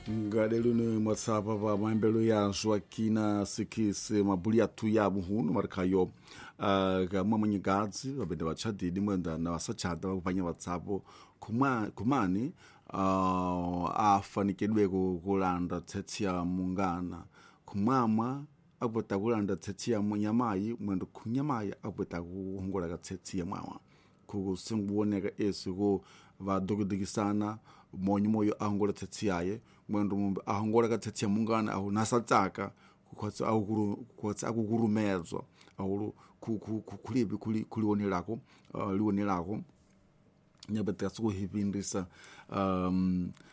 ngalelo ni matsapa pa maembelo ya zwa kina sikisi mabuli atu ya buhunu marikayo ga mwamanyi gadzi wabende wachadidi mwenda na wasachada wakupanya watsapo kumani afanikedwe kulanda tsetsi ya mungana kumamwa akupata kulanda tsetsi ya munyamayi mwendo kunyamayi akupata kuhongola tsetsi ya mwawa kusinguoneka esi ko vadogidikisana monyo moyo ahongola tsetsi yaye mwendo mumbe ahongola tsetsi ya mungana aho nasataka kukwatsa akukurumezwa aho kulibi kulionelako lionelako nyabata suhipindisa